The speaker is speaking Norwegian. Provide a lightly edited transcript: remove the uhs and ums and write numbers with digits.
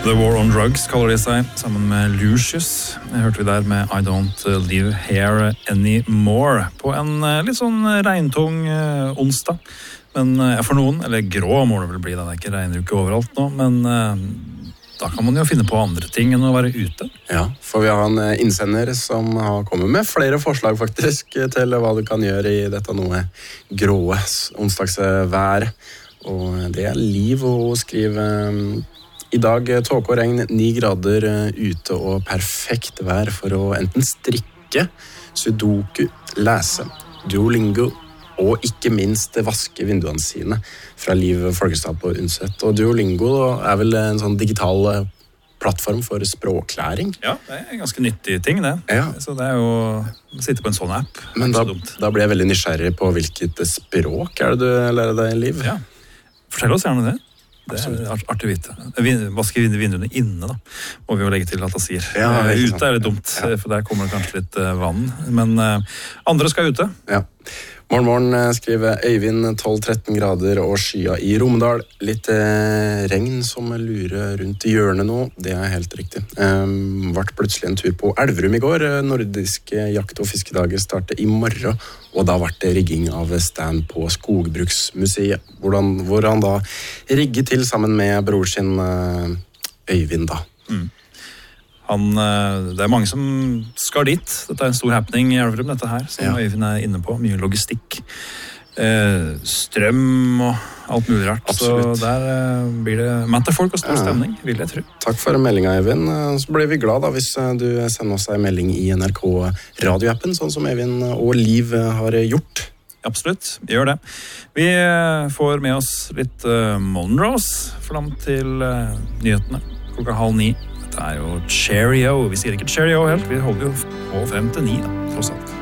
The War on Drugs kaller de seg, sammen med Lucius. Jeg hørte vi der med I Don't Live Here Anymore på en litt sånn regntung onsdag. Men for noen, eller grå må det vel bli, det er ikke regnuke overalt nå, men da kan man jo finne på andre ting enn å være ute. Ja, for vi har en innsender som har kommet med flere forslag faktisk til hva du kan gjøre i dette noe gråe onsdagsværet. Og det er Liv å skrive i dag tåke og regn, 9 grader ute og perfekt vær for å enten strikke, sudoku, lese, Duolingo og ikke minst vaske vinduene sine fra Liv Folkestad på Unset. Og Duolingo er vel en sånn digital plattform for språklæring. Ja, det er en ganske nyttig ting det. Ja. Så det er jo å sitte på en sånn app. Men da blir jeg veldig nysgjerrig på hvilket språk er det du lærer deg, Liv? Ja, fortell oss gjerne det. Det er artig å vite. Vaske vinduene inne, da. Må vi jo legge til at han sier. Ja, ute er det dumt, for der kommer det kanskje litt vann. Men andre skal ute. Ja. Morgen skriver Øyvind, 12-13 grader og skya i Romedal. Litt regn som lurer rundt i hjørnet nå, det er helt riktig. Vart plutselig en tur på Elverum i går. Nordiske jakt- og fiskedager starter i morgen, og da ble det rigging av stand på Skogbruksmuseet, hvor han da rigger til sammen med bror sin Øyvind da. Det er mange som skal dit. Dette er en stor happening i Elverum, dette her, som Øyvind er inne på. Mye logistikk, strøm og alt mulig rart. Absolutt. Så der blir det matte folk og stor stemning, vil jeg tro. Takk for meldingen, Øyvind. Så blir vi glad da hvis du sender oss en melding i NRK radioappen, sånn som Øyvind og Liv har gjort. Absolutt, vi gjør det. Vi får med oss litt Monrose fram til nyhetene klokka 8:30. Det er jo Cheerio. Vi sier ikke Cheerio helt, vi holder jo på frem til 9 da, tross alt.